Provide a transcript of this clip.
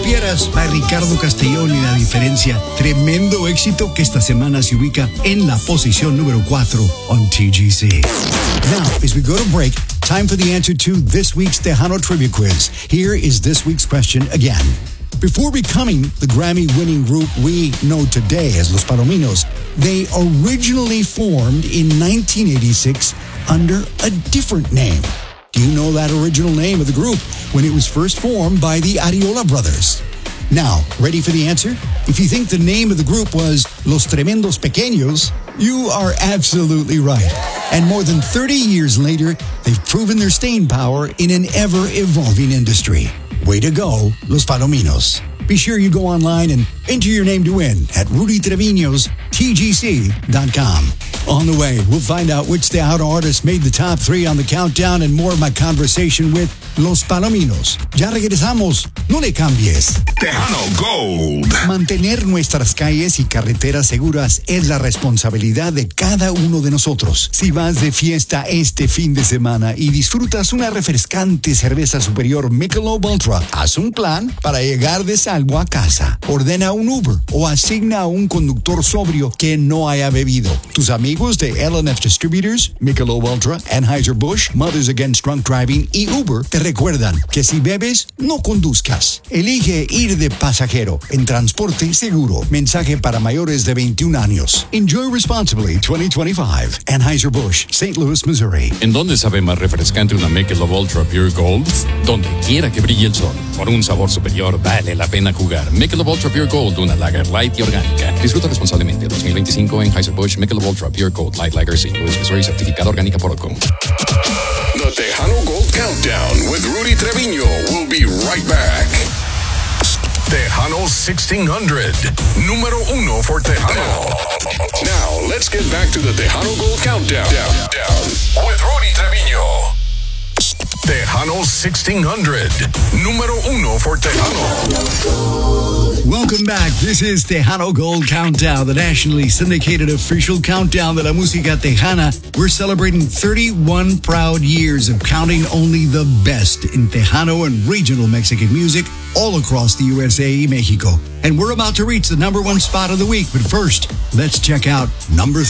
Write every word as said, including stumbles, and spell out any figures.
supieras, by Ricardo Castellón y La Diferencia. Tremendo éxito que esta semana se ubica en la posición número cuatro on T G C. Now, as we go to break, time for the answer to this week's Tejano Trivia Quiz. Here is this week's question again. Before becoming the Grammy-winning group we know today as Los Palominos, they originally formed in nineteen eighty-six under a different name. Do you know that original name of the group when it was first formed by the Ariola brothers? Now, ready for the answer? If you think the name of the group was Los Tremendos Pequeños, you are absolutely right. And more than thirty years later, they've proven their staying power in an ever-evolving industry. Way to go, Los Palominos. Be sure you go online and enter your name to win at rudy treviños t g c dot com. On the way, we'll find out which Tejano artists made the top three on the countdown and more of my conversation with Los Palominos. Ya regresamos. No le cambies. Tejano Gold. Mantener nuestras calles y carreteras seguras es la responsabilidad de cada uno de nosotros. Si vas de fiesta este fin de semana y disfrutas una refrescante cerveza superior Michelob Ultra, haz un plan para llegar de salvo a casa. Ordena un Uber o asigna a un conductor sobrio que no haya bebido. Tus amigos de L and F Distributors, Michelob Ultra, Anheuser-Busch, Mothers Against Drunk Driving y Uber te recuerdan que si bebes, no conduzcas. Elige ir de pasajero en transporte seguro. Mensaje para mayores de veintiún años. Enjoy responsibly twenty twenty-five. Anheuser-Busch, Saint Louis, Missouri. ¿En dónde sabe más refrescante una Michelob Ultra Pure Gold? Donde quiera que brille el sol. Por un sabor superior vale la pena jugar. Michelob Ultra Pure Gold, una lager light y orgánica. Disfruta responsablemente. dos mil veinticinco Anheuser-Busch Michelob Ultra Pure Gold Light Lager, Saint Louis, Missouri, certificado orgánica por Ocon. The Tejano Gold Countdown with Rudy Treviño will be right back. Tejano sixteen hundred, número uno for Tejano. Now, let's get back to the Tejano Gold Countdown down, down, with Rudy Treviño. Tejano sixteen hundred, número uno for Tejano. Welcome back. This is Tejano Gold Countdown, the nationally syndicated official countdown de la música tejana. We're celebrating thirty-one proud years of counting only the best in Tejano and regional Mexican music all across the U S A y Mexico. And we're about to reach the number one spot of the week. But first, let's check out number